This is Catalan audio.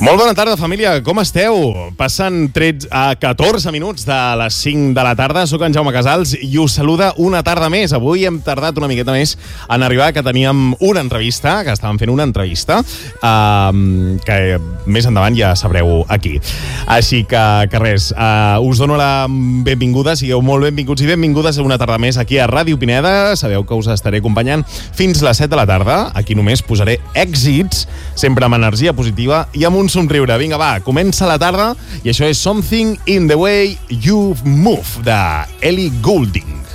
Molt bona tarda, família. Com esteu? Passen 14 minuts de les 5 de la tarda. Soc en Jaume Casals i us saluda una tarda més. Avui hem tardat una miqueta més en arribar, que teníem una entrevista, que estàvem fent una entrevista, que més endavant ja sabreu aquí. Així que res, us dono la benvinguda, sigueu molt benvinguts i benvingudes una tarda més aquí a Ràdio Pineda. Sabeu que us estaré acompanyant fins les 7 de la tarda. Aquí només posaré èxits, sempre amb energia positiva i amb un somriure. Vinga, va, comença la tarda i això és Something in the Way You Move, de Ellie Goulding.